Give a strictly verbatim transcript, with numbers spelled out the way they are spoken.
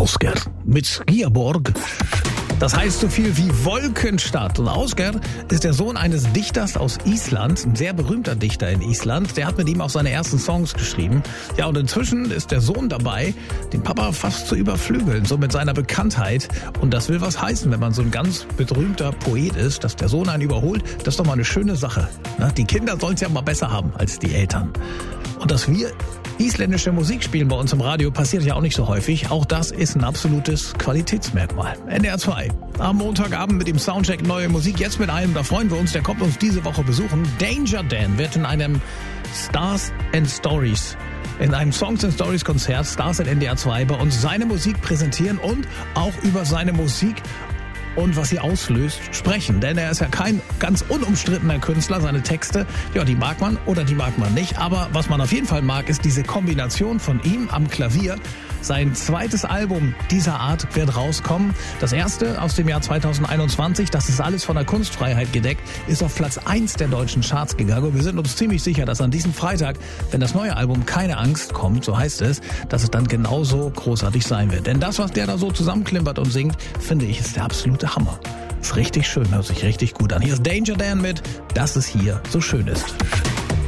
Oscar mit Skierborg. Das heißt so viel wie Wolkenstadt. Und Oscar ist der Sohn eines Dichters aus Island, ein sehr berühmter Dichter in Island. Der hat mit ihm auch seine ersten Songs geschrieben. Ja, und inzwischen ist der Sohn dabei, den Papa fast zu überflügeln, so mit seiner Bekanntheit. Und das will was heißen, wenn man so ein ganz berühmter Poet ist, dass der Sohn einen überholt. Das ist doch mal eine schöne Sache. Die Kinder sollen es ja mal besser haben als die Eltern. Und dass wir isländische Musik spielen bei uns im Radio, passiert ja auch nicht so häufig. Auch das ist ein absolutes Qualitätsmerkmal. N D R zwei. Am Montagabend mit dem Soundcheck neue Musik. Jetzt mit einem, da freuen wir uns, der kommt uns diese Woche besuchen. Danger Dan wird in einem Stars and Stories, in einem Songs and Stories Konzert, Stars at N D R zwei, bei uns seine Musik präsentieren und auch über seine Musik und was sie auslöst, sprechen. Denn er ist ja kein ganz unumstrittener Künstler. Seine Texte, ja, die mag man oder die mag man nicht. Aber was man auf jeden Fall mag, ist diese Kombination von ihm am Klavier. Sein zweites Album dieser Art wird rauskommen. Das erste aus dem Jahr zweitausendeinundzwanzig, das ist alles von der Kunstfreiheit gedeckt, ist auf Platz eins der deutschen Charts gegangen. Und wir sind uns ziemlich sicher, dass an diesem Freitag, wenn das neue Album Keine Angst kommt, so heißt es, dass es dann genauso großartig sein wird. Denn das, was der da so zusammenklimpert und singt, finde ich, ist der absolute Hammer. Ist richtig schön, hört sich richtig gut an. Hier ist Danger Dan mit, dass es hier so schön ist.